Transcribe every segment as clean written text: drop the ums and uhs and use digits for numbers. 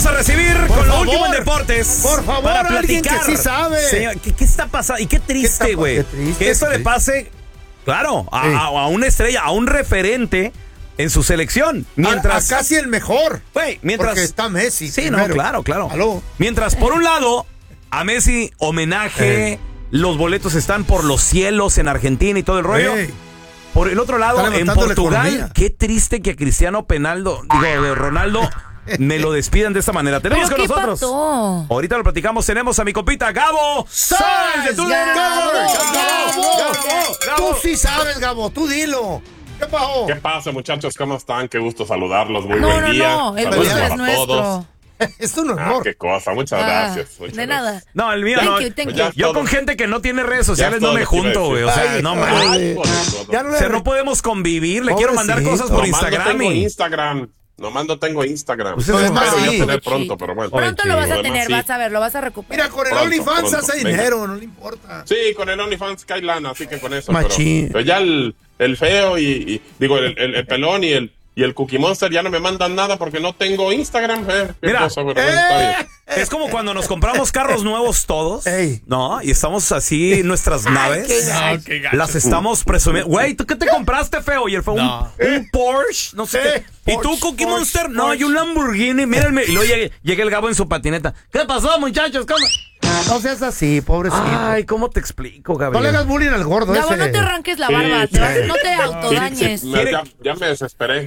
vamos a recibir con lo último en deportes. Por favor, para alguien platicar. que sí sabe. Señor, ¿qué está pasando? Y qué triste, güey. Que esto le pase, claro, a una estrella, a un referente en su selección. Mientras a casi el mejor. Güey, mientras porque está Messi. Sí, primero. no, claro. Aló. Mientras, por un lado, a Messi, homenaje, los boletos están por los cielos en Argentina y todo el rollo. Por el otro lado, en Portugal, qué triste que a Cristiano Ronaldo me lo despidan de esta manera. Tenemos con nosotros. Pasó? Ahorita lo platicamos. Tenemos a mi compita Gabo Sáenz de TUDN. Gabo. Tú sí sabes, Gabo. Tú dilo. ¿Qué pasó? ¿Qué pasa, muchachos? ¿Cómo están? Qué gusto saludarlos. Muy No, buen día. no, el Saludos gusto es para nuestro. todos. Es un honor. Qué cosa. Muchas gracias. Muchas De gracias. nada. No, el mío Thank no. you, thank you. Yo con gente que no tiene redes sociales no me junto, güey. O sea, no mames. Ya O sea, no podemos convivir. Le quiero mandar cosas por Instagram. Nomás no tengo Instagram. Pues Espero sí. ya tener pronto, pero bueno. Pronto lo vas a Bueno, tener, sí. vas a ver, lo vas a recuperar. Mira, con el Pronto, OnlyFans pronto, hace venga. dinero, no le importa. Sí, con el OnlyFans cae lana, así que con eso. Machín. Pero ya el feo digo, el pelón y el Cookie Monster ya no me mandan nada porque no tengo Instagram. Qué Mira, cosa, pero bueno, está bien. Es como cuando nos compramos carros nuevos todos, Ey. ¿no? Y estamos así en nuestras naves. qué gacho. Las estamos presumiendo. Güey, ¿tú qué te compraste, feo? Y el feo, un Porsche, no sé qué. ¿Y tú, Cookie Monster? No, y un Lamborghini, mírenme. Y luego llega el Gabo en su patineta. ¿Qué pasó, muchachos? ¿Cómo? No seas así, pobrecito. Ay, ¿cómo te explico, Gabriel? No le hagas bullying al gordo Gabo, ese. no te arranques la Sí, barba, sí. no te autodañes. Ya me desesperé.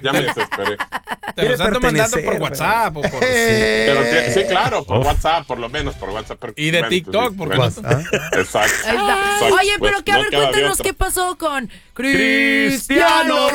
Te los ando mandando por WhatsApp. Pero sí, claro, por WhatsApp, por lo menos por WhatsApp. Y de TikTok, por WhatsApp. Exacto. Ahí está. Exacto. Oye, pero Pues que a no ver, queda de cuéntanos otra. qué pasó con Cristiano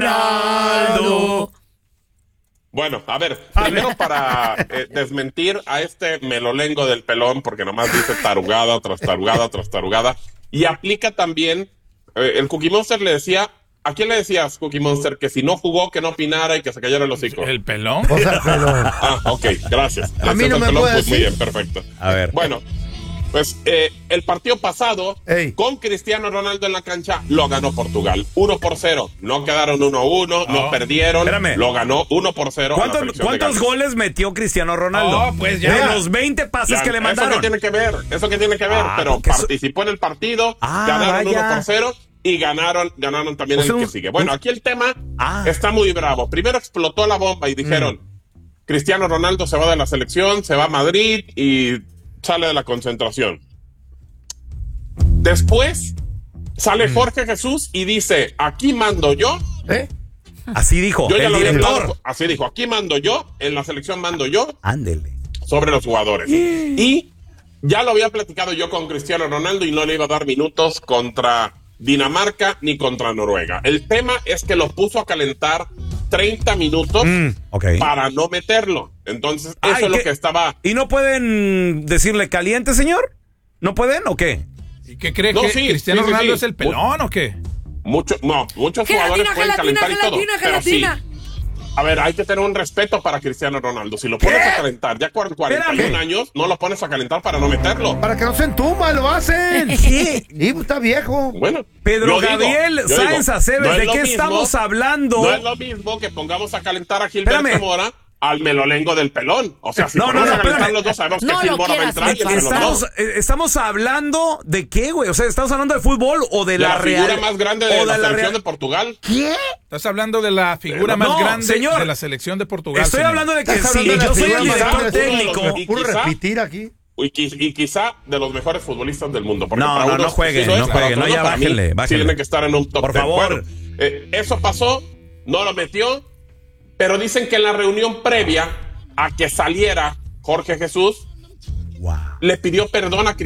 Ronaldo. Bueno, a ver, primero para desmentir a este melolengo del pelón, porque nomás dice tarugada tras tarugada tras tarugada, y aplica también, el Cookie Monster le decía, ¿a quién le decías, Cookie Monster, que si no jugó, que no opinara y que se callara el hocico? ¿El pelón? O sea, pelón. Ok, gracias. A mí no me pelón, puede pues, muy decir. bien, perfecto. A ver. Bueno, pues el partido pasado, Ey. con Cristiano Ronaldo en la cancha, lo ganó Portugal. 1-0. No quedaron 1-1, no perdieron. Espérame. Lo ganó 1-0. ¿Cuántos goles metió Cristiano Ronaldo? Oh, pues ya. De los 20 pases que le mandaron. Eso que tiene que ver, pero porque participó en el partido, ganaron vaya. 1-0 y ganaron también O sea, el que sigue. Bueno, aquí el tema Ah. está muy bravo. Primero explotó la bomba y dijeron, Cristiano Ronaldo se va de la selección, se va a Madrid y sale de la concentración. Después sale Jorge Jesús y dice, aquí mando yo. Así dijo Yo ya el lo había director. hablado, así dijo, aquí mando yo, en la selección mando yo Ándele. sobre los jugadores. Y ya lo había platicado yo con Cristiano Ronaldo y no le iba a dar minutos contra Dinamarca ni contra Noruega. El tema es que lo puso a calentar 30 minutos Ok. para no meterlo. Entonces, eso es lo que estaba... ¿Y no pueden decirle caliente, señor? ¿No pueden o qué? ¿Y qué cree No, que sí, Cristiano sí, sí, Ronaldo sí. es el pelón o qué? Muchos jugadores pueden calentar y todo. Pero sí. A ver, hay que tener un respeto para Cristiano Ronaldo. Si lo pones a calentar ya 41 años, no lo pones a calentar para no meterlo. Para que no se entuma, lo hacen. ¿Qué? Y está viejo. Bueno, Pedro yo Gabriel digo, Sáenz Aceves, no es ¿de lo qué mismo- estamos hablando? No es lo mismo que pongamos a calentar a Gilberto Espérame. Mora al melolengo del pelón. O sea, si ponemos a calentar espérame. los dos, sabemos No que Gil lo Mora va a quieras entrar y entre los dos. Estamos hablando de qué, güey. O sea, ¿estamos hablando de fútbol o de De la figura real? más grande de o la selección real- de Portugal. ¿Qué? Estás hablando de la figura No, más grande señor. de la selección de Portugal. Estoy señor. hablando de que Estás sí, hablando de yo la soy el figura más director grande de técnico. Y Puro quizá- repetir aquí. Y quizá de los mejores futbolistas del mundo. Porque No, para no, unos no jueguen, sí lo es, no para jueguen, otros no, ya para mí bájenle, bájenle. Sí tiene que estar en un top Por 10. favor. Bueno, eso pasó, no lo metió, pero dicen que en la reunión previa a que saliera Jorge Jesús, Wow. le pidió perdón a